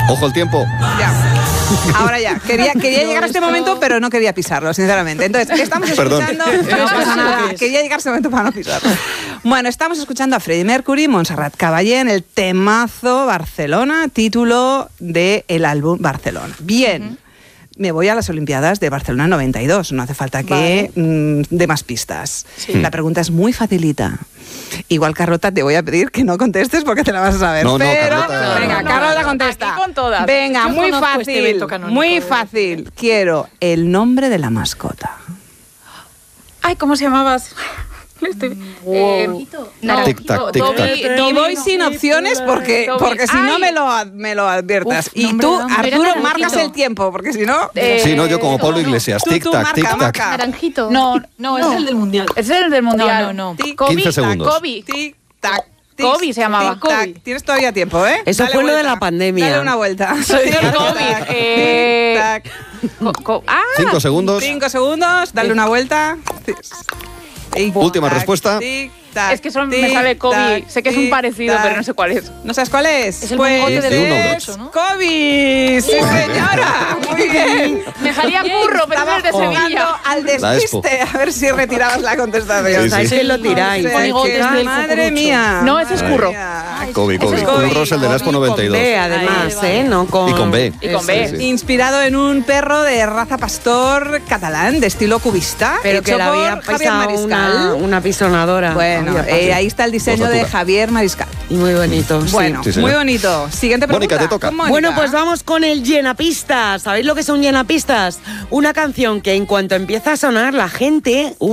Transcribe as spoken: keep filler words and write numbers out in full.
Ojo el tiempo. Ya. Ahora ya. Quería, quería llegar a este momento, pero no quería pisarlo, sinceramente. Entonces, estamos escuchando... Perdón. No pasa nada. Quería llegar a este momento para no pisarlo. Bueno, estamos escuchando a Freddie Mercury, Montserrat Caballé en el temazo Barcelona, título del álbum Barcelona. Bien. Uh-huh. Me voy a las Olimpiadas de Barcelona noventa y dos. No hace falta que vale. mm, dé más pistas. Sí. La pregunta es muy facilita. Igual, Carlota, te voy a pedir que no contestes porque te la vas a saber. No, no, pero, Carlota. venga, no, Carlota no, contesta. Aquí con todas. Venga, Yo muy fácil. Este muy fácil. Quiero el nombre de la mascota. Ay, ¿cómo se llamabas? Estoy... Wow. Eh, no, tic tac, tic tac. Y voy sin opciones porque, porque si no me lo, me lo adviertas. Uf, y tú, Arturo, marcas el tiempo, porque si no... Eh, sí, no, yo como Pablo Iglesias. Tú, tic tú, tac, marca, tic tac. marca. Naranjito. No, no, no, es el del Mundial. Es el del Mundial. No, no, no. quince segundos. Kobe. Tic tac. Kobe se llamaba. Tic tac. Tienes todavía tiempo, ¿eh? Eso Dale fue vuelta. lo de la pandemia. Dale una vuelta. Soy del Kobe. Eh... Tic tac. Co- co- ah, Cinco segundos. Cinco segundos. Dale una vuelta. Tic, Última tac, respuesta. Tic, tac, es que solo tic, me sale Kobe. tac, Sé que es un tic, parecido, tac. pero no sé cuál es. ¿No sabes cuál es? Es el pues mongote de es Derecho, ¿no? Kobe. Sí, señora. Muy bien. Me salía curro, pero Estaba es de jugando Sevilla. al La Expo. despiste. A ver si retirabas la contestación. Sí, ¿Sabéis sí. que lo tiráis? O sea, Monigotes que- del madre cucurucho. mía. No, ese es madre curro. mía. Kobe, Kobe. Ese es Kobe. Un Rosel de la Expo noventa y dos. Con B, además, Vale, ¿eh? No con... Y con B. Y con B. Sí, sí. Inspirado en un perro de raza pastor catalán de estilo cubista, Pero hecho que le había por Javier pisado Mariscal. una, una pisonadora. Bueno, Había eh, pasado. ahí está el diseño Dos de alturas. Javier Mariscal. Y muy bonito, sí. Bueno, Sí, señor. muy bonito. Siguiente pregunta. Mónica, te toca. Con Mónica. Bueno, pues vamos con el llenapistas. ¿Sabéis lo que son llenapistas? Una canción que en cuanto empieza a sonar la gente...